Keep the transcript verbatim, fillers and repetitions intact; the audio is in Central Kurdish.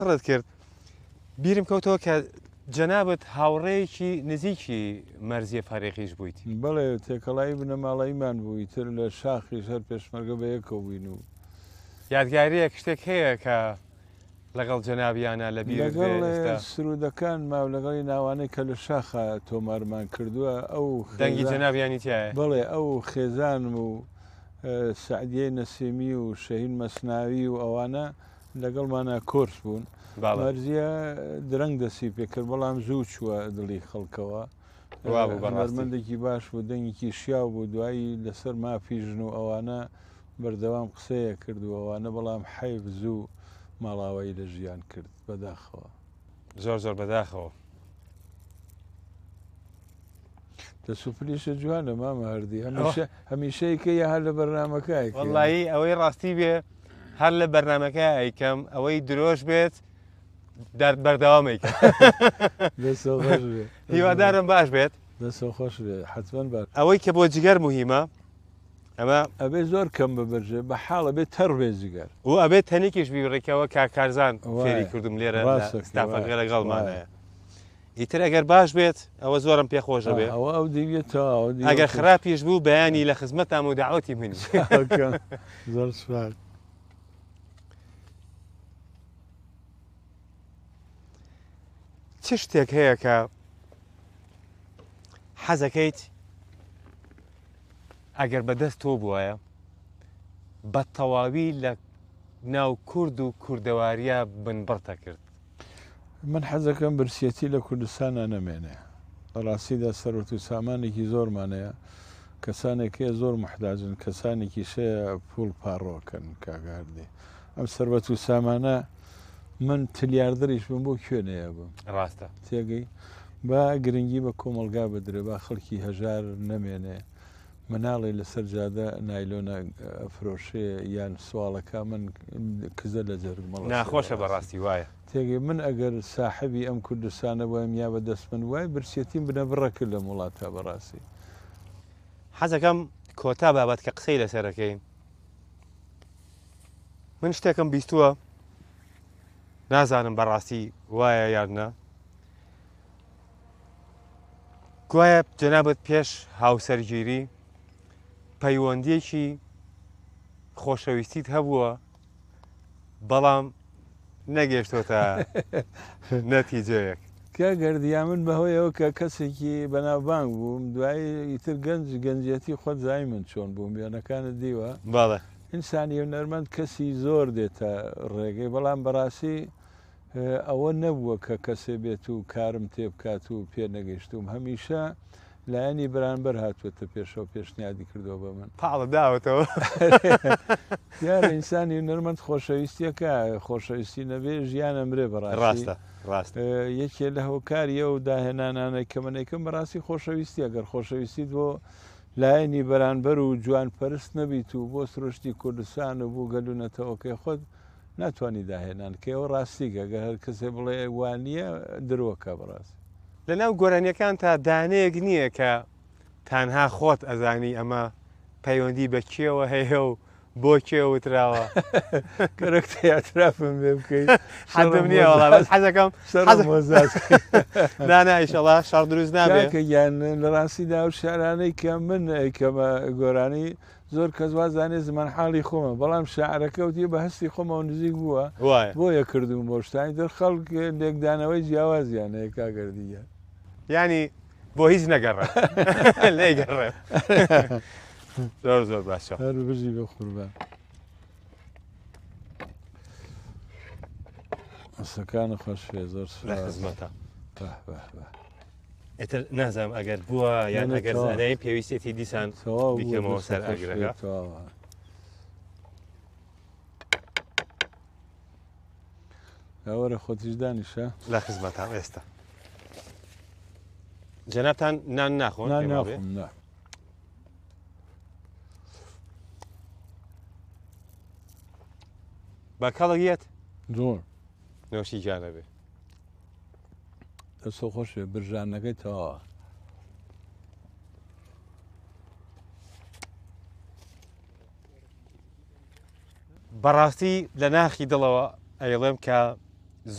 ڕێت کرد بیرم کەوتەوە کە جەنابەت هاوڕێیەکی نزیکی مەرزیە فارێقیش بوویت. بەڵێ تێکەڵایی بنەماڵەیمان بووی تر لە شاخی هەر پێشمەرگە بە یەکە بووین و یادگاریە شتێک هەیە کە لەگەڵ جەنابیانە لە لەگەڵ سرودەکان ماو لەگەڵی ناوانەی کە لە شاخە تۆمارمان کردووە ئەو دەنگی جەنابیانی تایە بڵێ ئەو خێزانم و سعدیەی نەسیمی و شەهین مەسناوی و ئەوانە لەگەڵمانە کۆرس بوون مەرزیە درەنگ دەسی پێکرد بەڵام زوو چووە دڵی خەڵکەوە هەنەرمەندێکی باش بوو دەنگێکی شیاو بوو دوایی لەسەر مافیژن و ئەوانە بەردەوام قسەیە کرد و ئەوانە بەڵام حەیف زوو ماڵاوایی لە ژیان کرد بەداخەوە زۆر زۆر بەداخەوە دە سوپلیشە جوانە مامە هەردی هەمیشەیکە یا هەر لە بەرنامەکەی وەڵایی ئەوەی ڕاستی بێ هەر لە بەرنمەکە ئەیکەم ئەوەی درۆژ بێت بەردەوامێک هیوادارم باش بێت خۆش حتمما باش ئەوەی کە بۆ جگەر مهمە ئەمە ئەبێ زۆر کەم ببەرژێ بە حاڵە بێت تەڕ بێ جگەر و ئەبێت تەنێکیش بیڕێکەوە کاکارزان فێری کردم لێرە ستافەکە لەگەڵمانەیە ئیتر ئەگەر باش بێت ئەوە زۆرم پێخۆشە بێ ئەوە ئەو دیوێتەوە ئەگەر خراپیش بوو بەیانی لە خزمەتام و داوەتی منی زۆر سوار چ شتێک هەیە کە حەزەکەیت ئەگەر بەدەست تۆ بووایە بە تەواوی لە ناو کورد و کوردەواریە بنبڕتە کرد من حەزەکەم برسێتی لە کوردستانە نەمێنێ بەڕاستیدا سەرۆت و سامانێکی زۆرمانەیە کەسانێکی زۆر محتاجن کەسانێکی شەیە پوڵ پاڕۆکەن کاگاردێ ئەم سەربەت و سامانە من تلیاردەریش بم بۆ کوێنەیە بم ڕاستە تێگەی با گرنگی بە کۆمەلگا بدرێ با خەڵکی هەژار نەمێنێ مناڵی لەسەر جادە نایلۆنە فرۆشێ یان سواڵەکە من کزە لە جەرگمەڵ ناخۆشە بەڕاستی وایە تێگەی من ئەگەر ساحبی ئەم کوردستانە بۆم یا بەدەست من وای برسێتیم بنە بڕەکرد لە وڵاتە بەڕاستی حەزەکەم کۆتا بابەت کە قسەی لەسەرەکەین من شتێکم بیستووە نازانم بەڕاستی وایە یاننا گوایە جەنابەت پێش هاوسەرگیری پەیوەندیەکی خۆشەویستیت هەبووە بەڵام نەگەیشتۆتە نەتیجەیەک کە گەردیا من بەهۆیەوە کە کەسێکی بەناوبانگ بووم دوایی ئیتر گەنج گەنجەتی خۆت زای من چۆن بووم بیانەکانت دیوە باڵێ ئینسانی هونەرمەند کەسی زۆر دێتە ڕێگەی بەڵام بەڕاستی ئەوە نەبووە کە کەسێ بێت و کارم تێ بکات و پێ نەگەیشتوم هەمیشە لایەنی بەرامبەر هاتووەتە پێشەوە پێشنیادی کردەوە بە من پاڵە داوەتەوە یارە ئینسانی هونەرمەند خۆشەویستیەکە خۆشەویستی نەبێ ژیانە مرێ بەڕاستە ڕاست یەکێ لە هۆکاریە و داهێنانانە کە منێکم بەڕاستی خۆشەویستی ئەگەر خۆشەویستیت بۆ لایەنی بەرانبەر و جوان پەرست نەبیت و بۆ سرۆشتی کوردستان و بوو گەلوونەتەوەکەی خۆت ناتوانانی داهێنان کە ئەوە ڕاستیگە گە هەر کەسێ بڵێ وانە درۆکە بەڕاست لە ناو گۆرانیەکان تا دانەیەک نییە کە تەنها خۆت ئەزانی ئەمە پەیوەندی بە کێوە هەیە و بۆ کێوتراوە کەرەک تیاترافم بێ بکەیت حەزم نییە وەڵام حەزەکەم نانایشەڵا شەڕ دروست نابێت کە یان لە ڕاستیدا و شارانەی کە من کەمە گۆرانی زۆر کەس وازانێ زمان حاڵی خۆمە بەڵام شاعرەکەوتی بە هەستی خۆمەوە نزیک بووە بۆیە کردوم بۆ شتانی دەر خەڵک لێکدانەوەی جیاوازیانەیە کاگەردیە ینی بۆ هیچ نەگەڕێ لێگەڕێ زۆر زۆر باشە هەر بژی بە قوربان ئەسەکانە خۆش پێ زۆر خزمەتە ئێتر نازانم ئەگەر بووە یان ئەگەر زانایی پێویستێتی دیسان بیکەمەوە سەر ئاگرەکە ئەوەرە خۆتیش دانیشە لە خزمەتان ئێستا جەنابتان نان ناخۆن ناخۆم نا بە کەڵەگیەت زۆر نۆشی جانە بێ دەسۆ خۆش بێ برژانەکەی تەواوە بەڕاستی لە ناخی دڵەوە ئەیڵێم کە